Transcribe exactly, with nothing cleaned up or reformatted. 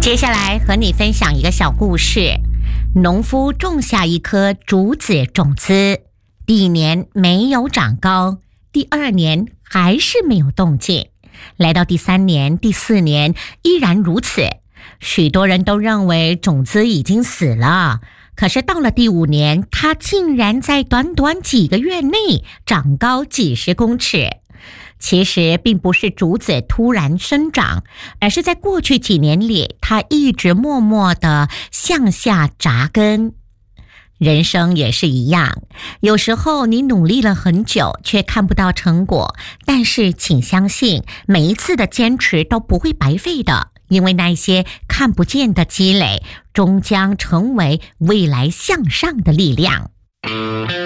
接下来和你分享一个小故事。农夫种下一颗竹子种子，第一年没有长高，第二年还是没有动静，来到第三年、第四年依然如此。许多人都认为种子已经死了，可是到了第五年，它竟然在短短几个月内长高几十公尺。其实并不是竹子突然生长，而是在过去几年里，它一直默默地向下扎根。人生也是一样，有时候你努力了很久，却看不到成果，但是请相信，每一次的坚持都不会白费的，因为那些看不见的积累，终将成为未来向上的力量。